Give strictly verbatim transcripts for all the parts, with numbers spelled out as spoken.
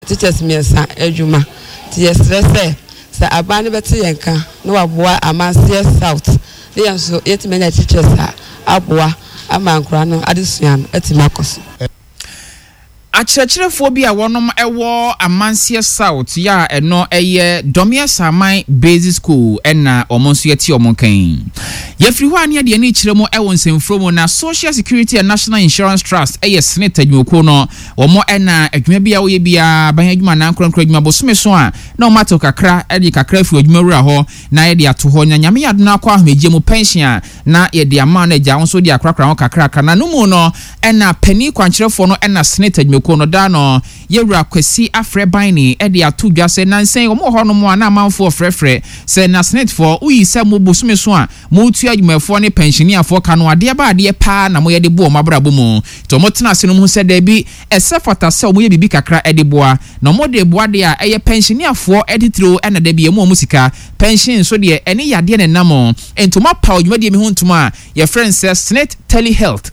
teachers me sa adwuma ti yesre se se abane beti yenka no waboa amanse south dey so yetimenya teachers a aboa amankura no adesua no etimakoso Achirechirefo bi a wonom ewo Amansie South ya eno eye Domia Samai Basic School ena omonso yeti omonkan. Yefri ho ane de ne chiremo ewo nsemfromo na Social Security and National Insurance Trust eye senate adwuko no omo ena adwuma bia wo ye bia ban adwuma na nkronkro adwuma bosome so a na omato kakra ede kakra fi adwuma wura ho na ye de ato ho nya nyame yadona akwa ahmeje mu pension na ye de ama na agya won so de akrakra ho kakra kana no mu no ena pani kwanchirefo no ena senate adwuma kono dano yewura kwasi afreban ni e de ato dwase nansen omo ho no mo na amanfo frefre se na senate for uyi se mo bosome so a mo tu adwumafo ne pensioner fo kanu ade ba ade pa na mo ye de bo mo abrabo mu to mo tena se no mu se da bi ese fata se mo ye bibi kakra e de boa na mo de boa de a eye pensioner fo editro e na da bi mo mo sika pension so de ene yade ne namo entoma pa odwuma de mi ho ntoma ye friend says senate telehealth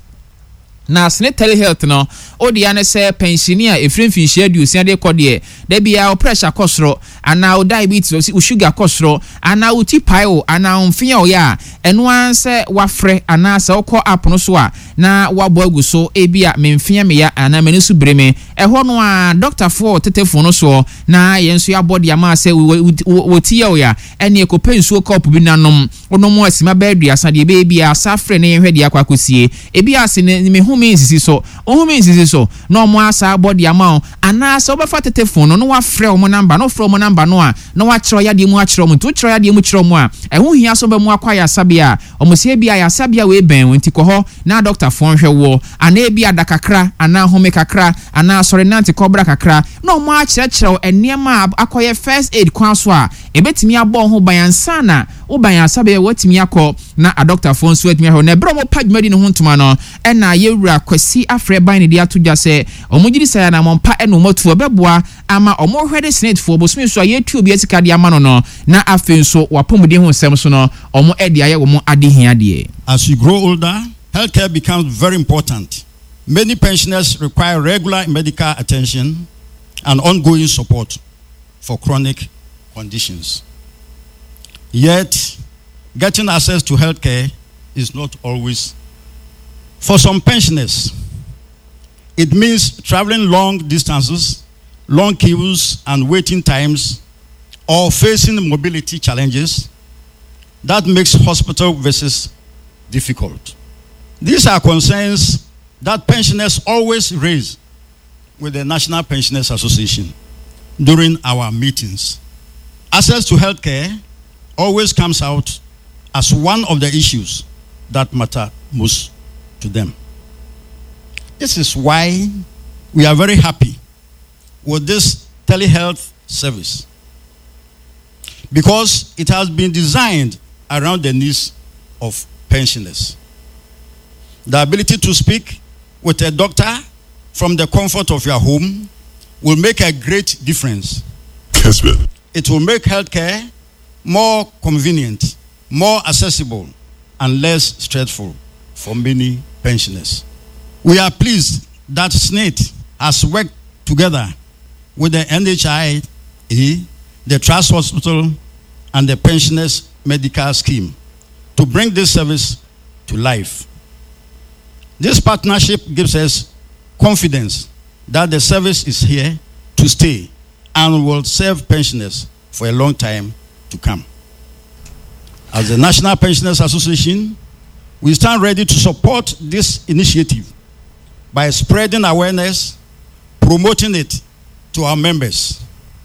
na senate telehealth no odi ane se pensioner efrin fin schedule se de kode de bia o pressure kosro ana o diabetes o sugar kosro ana o tipio ana o mfia o ya eno an se wafre ana se okọ app no so a na wabo aguso e bia memfia me ya ana meni su breme e ho no a doctor for tetefo no so na yenso ya body ama se wotia o ya ene e ko pensuo cup bi nanom ono mo asima ba aduasa de be bia safre ne hwede akwakosie e bia se me nsisi so ohumi nsisi so no mo asa body amount ana so obefa telephone no no wa frɛ o mo number no frɛ o mo number no a no wa kyerɛ ya de mu akyerɛ mo to kyerɛ ya de mu kyerɛ mo a ɛho hia so be mu akwaya sabia o mo se bia ya sabia we ben wonti kɔ hɔ na doctor fon hwɛ wo ana bia da kakra ana home kakra ana sɔre nanti kɔbra kakra no mo akyerɛ kyerɛ eniema akɔyɛ first aid kwan so a ebetimi abɔ ho ban ansana wo ban asabia watimi akɔ na a doctor fon so atimi hɔ na bro mo pagmadi no ho ntoma no ɛna yewura kwasi afreban ne de ato dwa se omugiri saya na mompa eno motu obeboa ama omo hwede senate fo bosumi so ayetu obi etika de ama no no na afen so wapomudi ho nsem so no omo ede aye wo mo ade hia de. As you grow older, healthcare becomes very important. Many pensioners require regular medical attention and ongoing support for chronic conditions. Yet, getting access to healthcare is not always. For some pensioners, it means traveling long distances, long queues and waiting times, or facing mobility challenges that makes hospital visits difficult. These are concerns that pensioners always raise with the National Pensioners Association during our meetings. Access to healthcare always comes out as one of the issues that matter most to them. This is why we are very happy with this telehealth service, because it has been designed around the needs of pensioners. The ability to speak with a doctor from the comfort of your home will make a great difference. Yes, ma'am. It will make healthcare more convenient, more accessible, and less stressful for many pensioners. We are pleased that SNATE has worked together with the N H I E, the Trust Hospital, and the Pensioners Medical Scheme to bring this service to life. This partnership gives us confidence that the service is here to stay and will serve pensioners for a long time to come. As the National Pensioners Association, we stand ready to support this initiative by spreading awareness, promoting it to our members.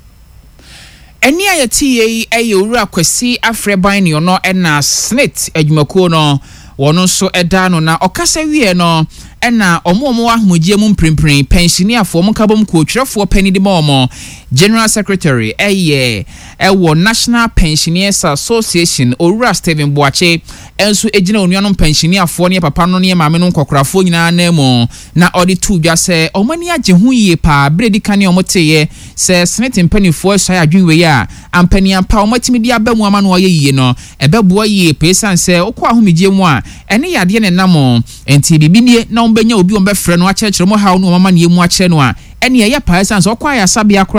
Eni ayati ye eyura kwesi afreban ni ono ena snit adwumako no wono so eda no na okasa wie no ena omo omo ahmujie mu mprimprin pensioner fo mo kabom ko twerefo pani de mo General Secretary eye ewo National Pensioners Association Owura Stephen Boache enso ejina onuanom pensioner fo ne papa no ne maame no nkokrafo nyina na mu na odi tu dwa se omani age hu yie pa bredi kan omoteye se senate mpani fo so adwenwe ya ampani ampa omatimi dia ba mu ama no ye yie no ebeboa yie pesan se okọ ahomigye mu a ene yade ne nam enti bibini na ombenya obi ombefre no akyerkyere mo hawo no mama ne mu akyere no a ene ye pa pesan se okọ ayasabia